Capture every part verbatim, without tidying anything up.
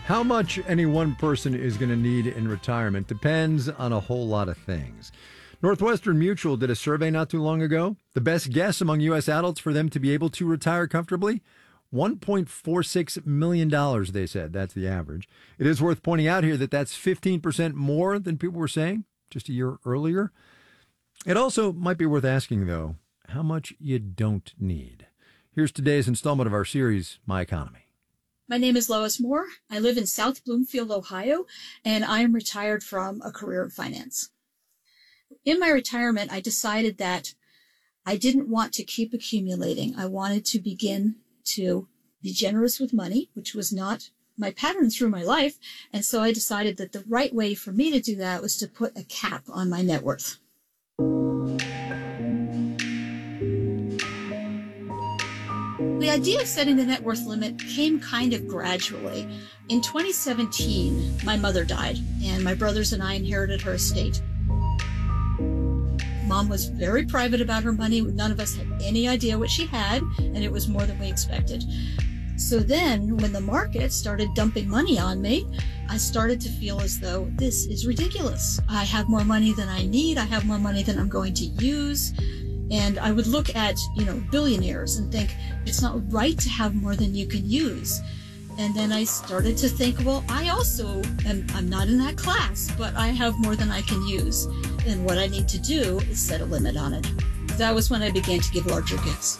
How much any one person is going to need in retirement depends on a whole lot of things. Northwestern Mutual did a survey not too long ago. The best guess among U S adults for them to be able to retire comfortably? one point four six million dollars, they said. That's the average. It is worth pointing out here that that's fifteen percent more than people were saying just a year earlier. It also might be worth asking, though, how much you don't need. Here's today's installment of our series, My Economy. My name is Lois Moore. I live in South Bloomfield, Ohio, and I am retired from a career in finance. In my retirement, I decided that I didn't want to keep accumulating. I wanted to begin to be generous with money, which was not my pattern through my life. And so I decided that the right way for me to do that was to put a cap on my net worth. The idea of setting the net worth limit came kind of gradually. In twenty seventeen, my mother died, and my brothers and I inherited her estate. Mom was very private about her money. None of us had any idea what she had, and it was more than we expected. So then, when the market started dumping money on me, I started to feel as though this is ridiculous. I have more money than I need. I have more money than I'm going to use. And I would look at, you know, billionaires and think, it's not right to have more than you can use. And then I started to think, well, I also am, I'm not in that class, but I have more than I can use. And what I need to do is set a limit on it. That was when I began to give larger gifts.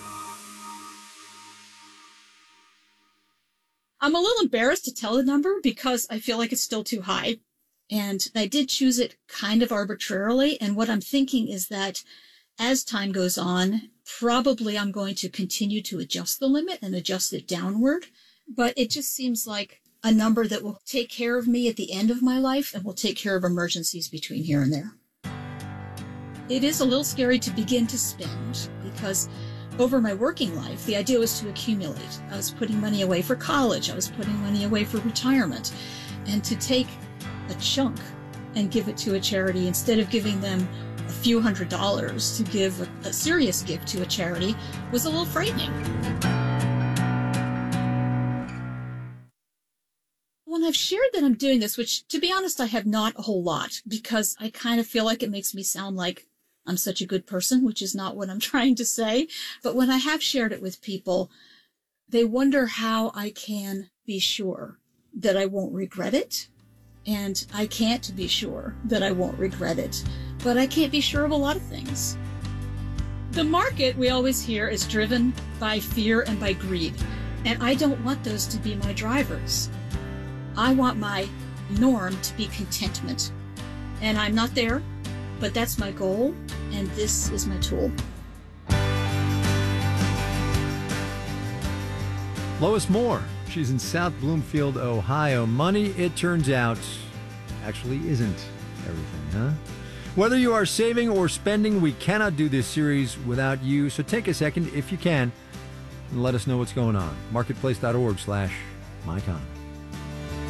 I'm a little embarrassed to tell the number because I feel like it's still too high. And I did choose it kind of arbitrarily. And what I'm thinking is that as time goes on, probably I'm going to continue to adjust the limit and adjust it downward. But it just seems like a number that will take care of me at the end of my life and will take care of emergencies between here and there. It is a little scary to begin to spend because over my working life, the idea was to accumulate. I was putting money away for college. I was putting money away for retirement. And to take a chunk and give it to a charity instead of giving them a few hundred dollars to give a, a serious gift to a charity was a little frightening. When I've shared that I'm doing this, which to be honest, I have not a whole lot because I kind of feel like it makes me sound like I'm such a good person, which is not what I'm trying to say. But when I have shared it with people, they wonder how I can be sure that I won't regret it. And I can't be sure that I won't regret it. But I can't be sure of a lot of things. The market, we always hear, is driven by fear and by greed. And I don't want those to be my drivers. I want my norm to be contentment. And I'm not there, but that's my goal, and this is my tool. Lois Moore. She's in South Bloomfield, Ohio. Money, it turns out, actually isn't everything, huh? Whether you are saving or spending, we cannot do this series without you. So take a second, if you can, and let us know what's going on. Marketplace.org slash my economy.